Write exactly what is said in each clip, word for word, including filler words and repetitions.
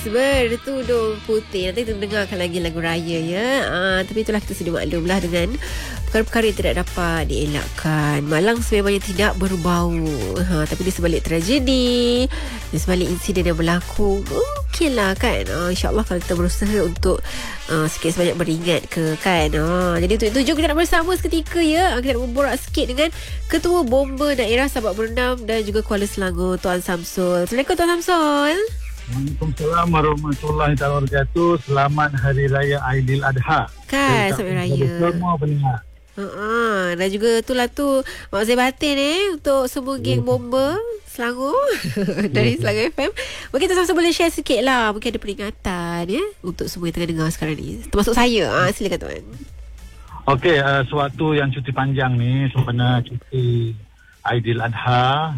Bertudung putih. Nanti kita dengarkan lagi lagu raya ya. Ah, tapi itulah kita sudah maklumlah dengan perkara-perkara yang tidak dapat dielakkan. Malang sememangnya tidak berbau. Ha, tapi di sebalik tragedi, di sebalik insiden yang berlaku, mungkinlah kan. Ah, InsyaAllah kalau kita berusaha untuk ah, sikit sebanyak beringat ke kan. Ah, jadi untuk itu jom kita nak bersama seketika ya. Kita nak berborak sikit dengan Ketua Bomba Daerah Sabak Bernam dan juga Kuala Selangor, Tuan Samsul. Assalamualaikum Tuan Samsul. Waalaikumsalam warahmatullahi wabarakatuh. Selamat Hari Raya Aidiladha. Kan, selamat raya. Semua pendengar. Uh-uh. Dan juga itulah tu Mak Zai batin eh untuk semua geng bomba Selangor dari Selangor F M. Mungkin kita sama-sama boleh share sikit lah. Mungkin ada peringatan ya untuk semua yang tengah dengar sekarang ni. Termasuk saya. Ha, silakan tuan. Okey, uh, sewaktu yang cuti panjang ni, sempena cuti Aidiladha,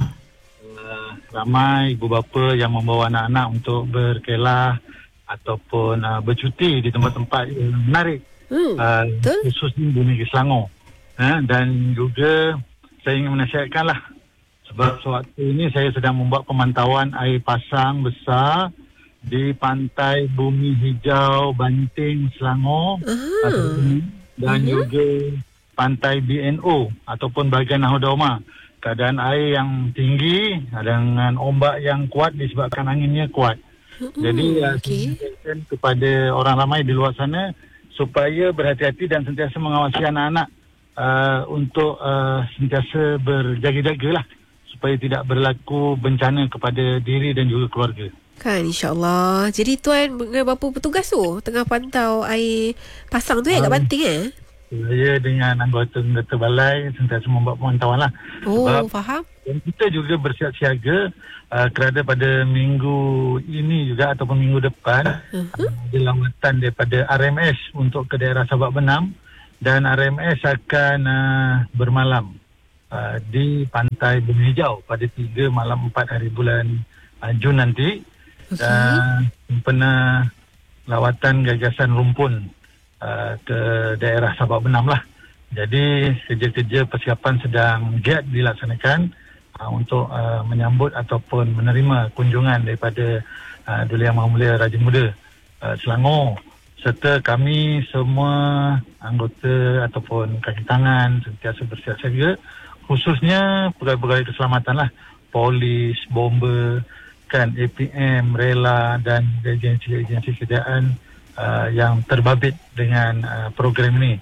uh, ramai ibu bapa yang membawa anak-anak untuk berkelah ataupun uh, bercuti di tempat-tempat yang menarik. Hmm, uh, khususnya di negeri Selangor. Uh, dan juga saya ingin menasihatkanlah, sebab sewaktu ini saya sedang membuat pemantauan air pasang besar di pantai Bumi Hijau Banting Selangor, uh-huh. dan uh-huh. juga pantai B N O ataupun bahagian Nahoda Omar. Keadaan air yang tinggi dengan ombak yang kuat disebabkan anginnya kuat. Uh-huh. Jadi uh, okay. saya kepada orang ramai di luar sana supaya berhati-hati dan sentiasa mengawasi anak-anak uh, untuk uh, sentiasa berjaga-jaga lah supaya tidak berlaku bencana kepada diri dan juga keluarga. Kan, insyaAllah. Jadi tuan dengan berapa petugas tu tengah pantau air pasang tu ya, uh, kat Banting eh? Saya dengan anggota-anggota balai sentiasa membuat pemantauan lah. Oh, sebab faham. Dan kita juga bersiap siaga uh, kerana pada minggu ini juga ataupun minggu depan uh-huh. uh, ada lawatan daripada R M S untuk ke daerah Sabak Bernam, dan R M S akan uh, bermalam uh, di pantai Bumi Hijau pada tiga malam empat hari bulan uh, Jun nanti. Okay. Dan sempena lawatan gagasan rumpun uh, ke daerah Sabak Bernam lah. Jadi kerja-kerja persiapan sedang giat dilaksanakan Uh, untuk uh, menyambut ataupun menerima kunjungan daripada uh, Duli Yang Maha Mulia Raja Muda uh, Selangor, serta kami semua anggota ataupun kaki tangan sentiasa bersiap siaga, khususnya pegawai-pegawai keselamatan lah, polis, bomba, kan, A P M, rela dan agensi-agensi kerjaan uh, yang terbabit dengan uh, program ini.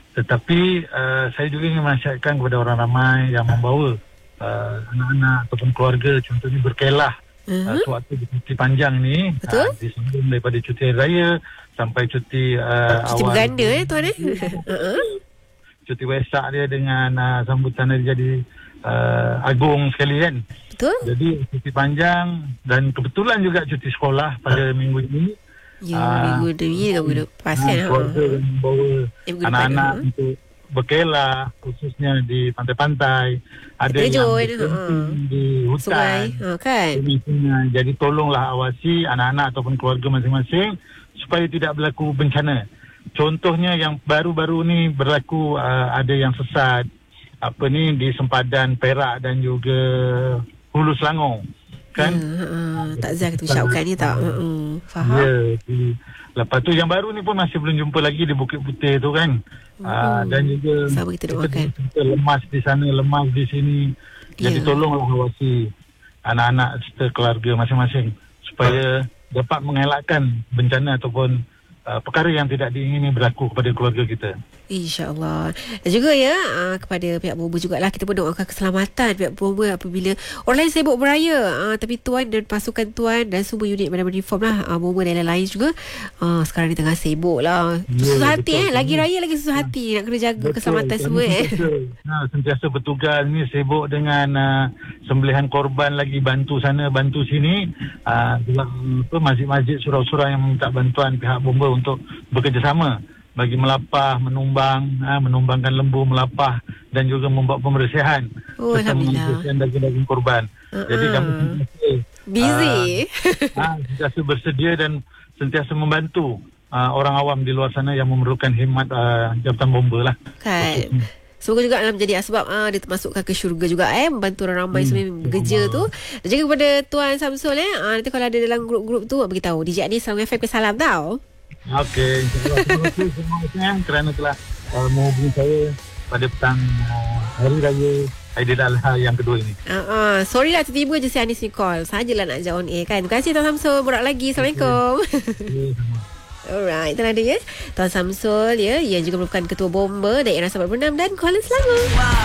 Tetapi uh, saya juga ingin menasihatkan kepada orang ramai yang membawa Uh, anak-anak ataupun keluarga contohnya berkelah uh-huh. uh, sewaktu cuti panjang ni, uh, disebelum daripada cuti raya sampai cuti uh, cuti awal berganda eh tuan eh uh-huh. cuti Wesak dia dengan uh, sambutan hari jadi uh, agung sekali kan. Betul. Jadi cuti panjang dan kebetulan juga cuti sekolah pada minggu ini. Ya, uh, minggu ini minggu lepas kan. Keluarga yang membawa eh, anak-anak uh-huh. untuk berkelah khususnya di pantai-pantai, ada Tejo, yang uh, di hutan, sungai, uh, kan? Jadi tolonglah awasi anak-anak ataupun keluarga masing-masing supaya tidak berlaku bencana. Contohnya yang baru-baru ni berlaku, uh, ada yang sesat apa ni di sempadan Perak dan juga Hulu Selangor, kan? Uh, uh, tak zah kita ucapkan ni tak. Uh, uh, faham. Ya, di, lepas tu yang baru ni pun masih belum jumpa lagi di Bukit Putih tu kan. Hmm. Uh, dan juga sama kita doakan. Kita lemas di sana, lemas di sini. Jadi yeah. tolonglah awasi anak-anak serta keluarga masing-masing supaya dapat mengelakkan bencana ataupun uh, perkara yang tidak diingini berlaku kepada keluarga kita. InsyaAllah. Dan juga ya uh, kepada pihak bomba jugalah, kita pun doakan keselamatan pihak bomba apabila orang lain sibuk beraya, uh, tapi tuan dan pasukan tuan dan semua unit Badan Uniform lah, uh, bomba dan lain-lain juga uh, sekarang ni tengah sibuk lah. Ya, susah hati betul. eh lagi raya lagi susah hati nak kena jaga betul. keselamatan semua eh. Nah, sentiasa bertugas ni, sibuk dengan uh, sembelihan korban, lagi bantu sana bantu sini, uh, apa, masjid-masjid, surau-surau yang minta bantuan pihak bomba untuk bekerjasama bagi melapah, menumbang, ha, menumbangkan lembu, melapah dan juga membuat pembersihan. Oh, alhamdulillah. Pembersihan daging-daging korban. Uh-uh. Jadi kami sentiasa busy. Uh, ha, sentiasa bersedia dan sentiasa membantu uh, orang awam di luar sana yang memerlukan khidmat uh, jabatan bomba lah. Kan. Semoga juga dalam menjadi asbab ah, dia termasukkan ke syurga juga eh, membantu orang ramai hmm. sebenarnya bekerja tu. Dan juga kepada Tuan Samsul eh, ah, nanti kalau ada dalam grup-grup tu beritahu D J Anis Salam F M ke salam tau. Okey, insyaAllah. Terima kasih semua kerana telah uh, menghubungi saya pada petang uh, Hari Raya Aidiladha yang kedua ini. Uh, uh, sorry lah tiba-tiba je si Anis ni call. Sajalah nak ajak on air kan. Terima kasih Tuan Samsul. Borak lagi. Assalamualaikum. Okay. Alright, itu ada ya Tuan Samsul ya, yang juga merupakan ketua bomba daerah Sabak Bernam dan Kuala Selangor.